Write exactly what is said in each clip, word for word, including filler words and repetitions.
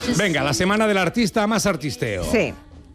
Venga, la semana del artista más artisteo. Sí.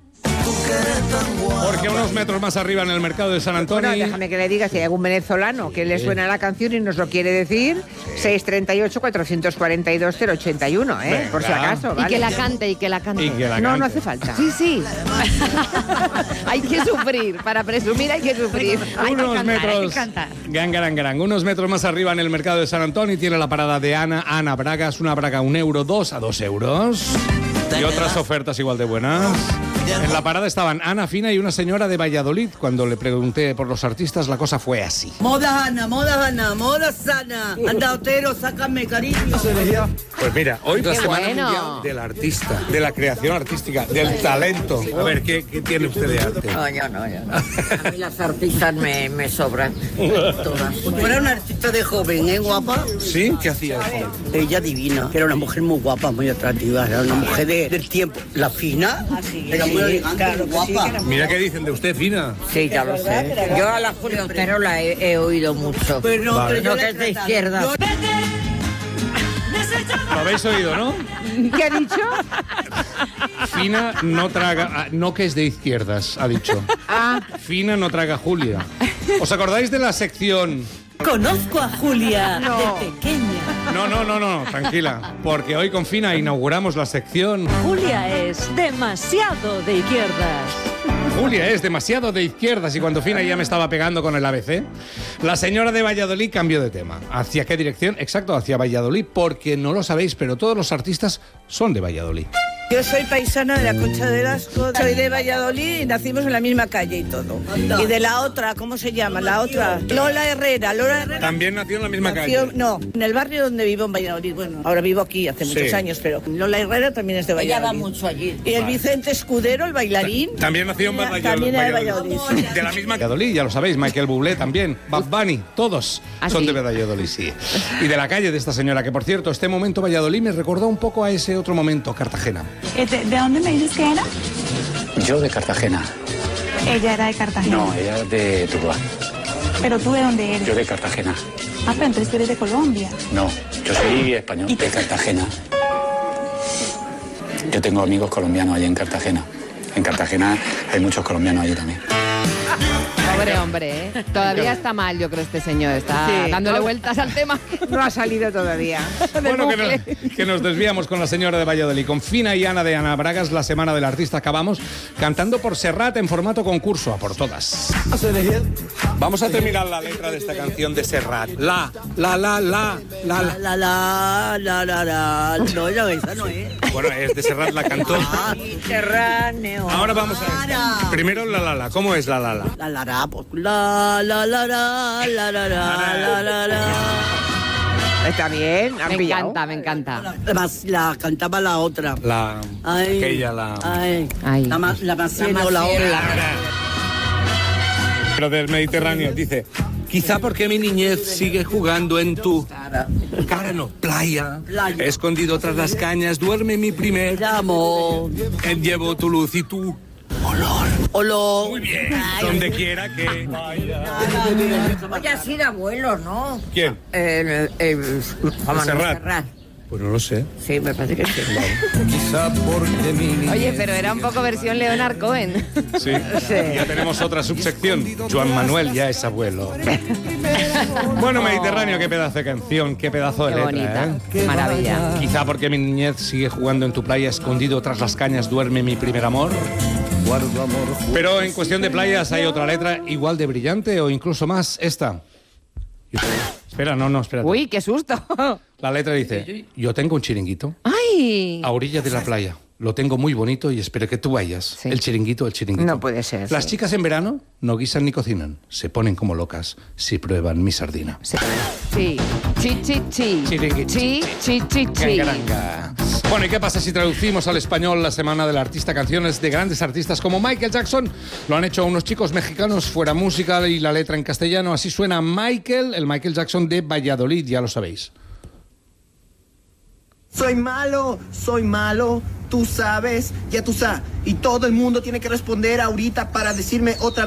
Porque unos metros más arriba en el mercado de San Antonio... Bueno, déjame que le diga si hay algún venezolano que le suena la canción y nos lo quiere decir. Sí. seis treinta y ocho, cuatrocientos cuarenta y dos, cero ochenta y uno, ¿eh? Venga. Por si acaso, ¿vale? Y que la cante, y que la cante. Y que la No, cante. no hace falta. Sí, sí. Hay que sufrir. Para presumir hay que sufrir. Hay que Unos cantar, metros... hay que cantar. Gangarangarang. Unos metros más arriba en el mercado de San Antonio tiene la parada de Ana. Ana Bragas, una braga un euro, dos a dos euros. Y otras ofertas igual de buenas. En la parada estaban Ana Fina y una señora de Valladolid. Cuando le pregunté por los artistas, la cosa fue así. Moda Ana, moda Ana, moda sana. Anda, Otero, sácame cariño. Pues mira, hoy es la Qué Semana bueno. Mundial del Artista, de la creación artística, del talento. A ver, ¿qué, qué tiene usted de arte? No, yo no, yo no. A mí las artistas me, me sobran. Todas. Tú eras una artista de joven, ¿eh, guapa? ¿Sí? ¿Qué hacía eso? Ella divina. Era una mujer muy guapa, muy atractiva. Era una mujer de- del tiempo. La Fina era muy elegante, muy guapa. Mira qué dicen de usted, Fina. Sí, ya lo sé. Yo a la Julia Otero la he, he oído mucho. Pero no, Vale. pero yo No, la que he es de tratado. izquierda. Yo- Lo habéis oído, ¿no? ¿Qué ha dicho? Fina no traga... ah, no que es de izquierdas, ha dicho. Ah, Fina no traga Julia. ¿Os acordáis de la sección? Conozco a Julia No. de pequeña. No, no, no, no, tranquila. Porque hoy con Fina inauguramos la sección... Julia es demasiado de izquierdas. Julia es demasiado de izquierdas y cuando Fina ya me estaba pegando con el A B C, la señora de Valladolid cambió de tema. ¿Hacia qué dirección? Exacto, hacia Valladolid, porque no lo sabéis, pero todos los artistas son de Valladolid. Yo soy paisana de la Concha de Lasco, soy de Valladolid y nacimos en la misma calle y todo. Y de la otra, ¿cómo se llama? La otra, Lola Herrera. Lola Herrera También nació en la misma nació- calle. no, en el barrio donde vivo en Valladolid. Bueno, ahora vivo aquí hace muchos Sí. años, pero Lola Herrera también es de Ella Valladolid. va mucho allí. Y el Vicente Escudero, el bailarín, También nació en Valladolid. también es de Valladolid. De la misma Valladolid, ya lo sabéis, Michael Bublé también, Bad Bunny, todos ¿Ah, son sí? de Valladolid, sí. Y de la calle de esta señora, que por cierto, este momento Valladolid me recordó un poco a ese otro momento, Cartagena. ¿De, de dónde me dices que era? Yo de Cartagena. Ella era de Cartagena. No, ella es de Tuluá. ¿Pero tú de dónde eres? Yo de Cartagena. Ah, pero entonces tú eres de Colombia. No, yo soy español, de Cartagena. Yo tengo amigos colombianos allí en Cartagena. En Cartagena hay muchos colombianos allí también. Pobre hombre, ¿eh? Todavía está mal, yo creo, este señor. Está Sí. dándole No. vueltas al tema. no ha salido todavía. Bueno, que nos, que nos desviamos con la señora de Valladolid. Con Fina y Ana de Ana Bragas, la semana del artista, acabamos cantando por Serrat en formato concurso, a por todas. Vamos a terminar la letra de esta canción de Serrat. La, la, la, la, la, la. La, la, la, la, la. No, ella esa no es. Bueno, es de Serrat, la cantó. Mediterráneo. Ahora vamos a... Primero la, la, la. ¿Cómo es la, la, la? La, la, la, pues, la, la, la, la, la, la, la, la, la, la. Está bien, han Me pillado. encanta, me encanta. La, más- la cantaba la otra. La... Ay, Aquella, la... Ay, Ay. la, ma- la Maciel o la Maciel, otra. Pero del Mediterráneo, dice... Quizá porque mi niñez sigue jugando en tu... Cara no, playa. Playa. Escondido tras las cañas, duerme mi primer... Te amo. Eh, Llevo tu luz y tu... Olor. Muy bien, donde quiera que... Oye, ha sido abuelo, ¿no? ¿Quién? El, el, Juan Manuel Serrat. Serrat. Pues no lo sé. Sí, me parece que sí. Oye, pero era un poco versión Leonard Cohen. Sí. Ya tenemos otra subsección. Joan Manuel ya es abuelo. Bueno, Mediterráneo, qué pedazo de canción, qué pedazo de Qué letra, bonita. ¿eh? Maravilla. Quizá porque mi niñez sigue jugando en tu playa, escondido tras las cañas, duerme mi primer amor. Pero en cuestión de playas hay otra letra igual de brillante o incluso más, esta. Espera, no, no, espérate. Uy, qué susto. La letra dice, yo tengo un chiringuito Ay. a orilla de la playa. Lo tengo muy bonito y espero que tú vayas. Sí. El chiringuito, el chiringuito. No puede ser, Las sí. chicas en verano no guisan ni cocinan. Se ponen como locas si prueban mi sardina. Sí. Sí. Chi, chi, chi. Chiringuito. Chi, chi, chi, chi. Gangaranga. Bueno, ¿y qué pasa si traducimos al español la semana del artista? Canciones de grandes artistas como Michael Jackson. Lo han hecho unos chicos mexicanos, fuera música y la letra en castellano. Así suena Michael, el Michael Jackson de Valladolid, ya lo sabéis. Soy malo, soy malo, tú sabes, ya tú sabes. Y todo el mundo tiene que responder ahorita para decirme otra vez.